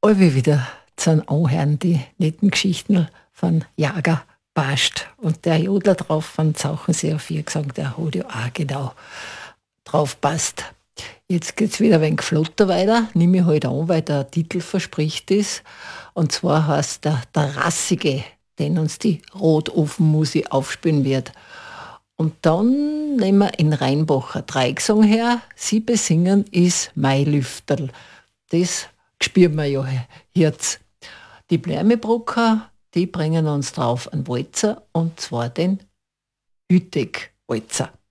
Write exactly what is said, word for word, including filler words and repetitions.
alle wieder zum Anhören, die netten Geschichten von Jager Bascht. Und der Jodler drauf von Zauchensee auf vier gesagt, der hat ja auch genau drauf passt. Jetzt geht's wieder ein wenig flotter weiter, nehme ich halt an, weil der Titel verspricht ist. Und zwar heißt der Der Rassige, den uns die Rotofenmusik aufspielen wird. Und dann nehmen wir in Rheinbacher Dreigesang her, sie besingen ist Mai Lüfterl. Das spüren wir ja jetzt. Die Blärmebrucker, die bringen uns drauf einen Walzer, und zwar den Hüteg-Walzer.